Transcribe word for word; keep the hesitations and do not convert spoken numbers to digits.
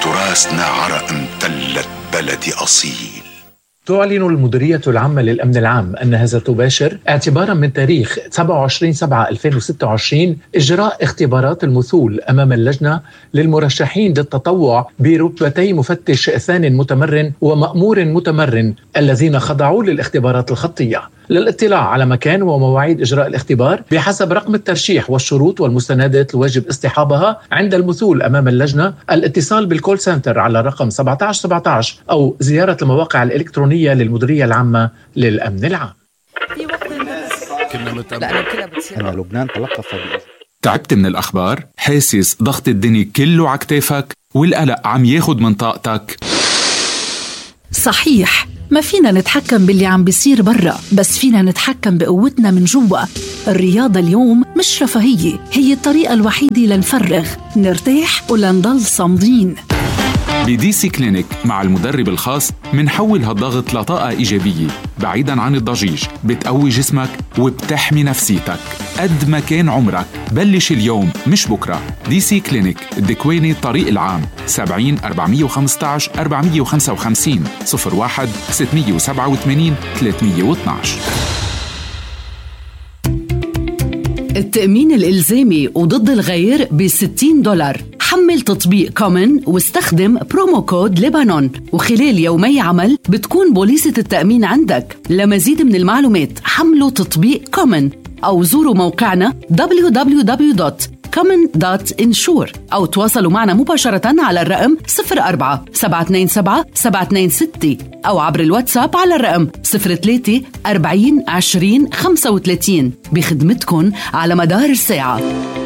تراثنا عرق امتلت بلدي أصيل. تعلن المديرية العامة للأمن العام أنها ستباشر اعتبارا من تاريخ سبعة وعشرين سبعة ألفين وستة وعشرين إجراء اختبارات المثول أمام اللجنة للمرشحين للتطوع برتبتي مفتش ثان متمرن ومأمور متمرن الذين خضعوا للاختبارات الخطية. للاطلاع على مكان ومواعيد إجراء الاختبار بحسب رقم الترشيح والشروط والمستندات الواجب اصطحابها عند المثول أمام اللجنة، الاتصال بالكول سنتر على رقم سبعة عشر سبعة عشر أو زيارة المواقع الإلكترونية للمديرية العامة للأمن العام. أنا لبنان تلقف. تعبت من الأخبار؟ حاسس ضغط الدنيا كله عكتافك والقلق عم ياخد من طاقتك؟ صحيح، ما فينا نتحكم باللي عم بيصير برا، بس فينا نتحكم بقوتنا من جوا. الرياضة اليوم مش رفاهية، هي الطريقة الوحيدة لنفرغ، نرتاح ولنضل صامدين. بدي سي كلينيك مع المدرب الخاص منحول هالضغط لطاقة إيجابية بعيداً عن الضجيج، بتقوي جسمك وبتحمي نفسيتك. قد ما كان عمرك بلش اليوم مش بكرة. دي سي كلينيك الدكواني الطريق العام سبعين أربعمية وخمستعش أربعمية وخمسة وخمسين صفر واحد ستمية وسبعة وثمانين ثلاثمية واثناش. التأمين الإلزامي وضد الغير بستين دولار. حمل تطبيق كومن واستخدم برومو كود لبنان، وخلال يومي عمل بتكون بوليسة التأمين عندك. لمزيد من المعلومات حملوا تطبيق كومن أو زوروا موقعنا دبليو دبليو دبليو دوت كومن دوت انشور أو تواصلوا معنا مباشرة على الرقم صفر أربعة سبعة اثنين سبعة سبعة اثنين ستة أو عبر الواتساب على الرقم صفر ثلاثة أربعين عشرين خمسة وثلاثين. بخدمتكم على مدار الساعة.